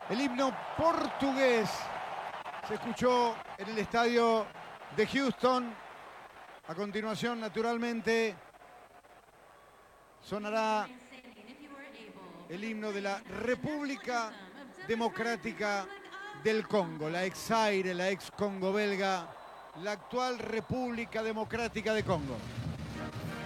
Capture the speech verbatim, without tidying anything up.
El himno portugués se escuchó en el estadio de Houston. A continuación, naturalmente, sonará el himno de la República Democrática del Congo, la ex Zaire, la ex Congo belga, la actual República Democrática de Congo.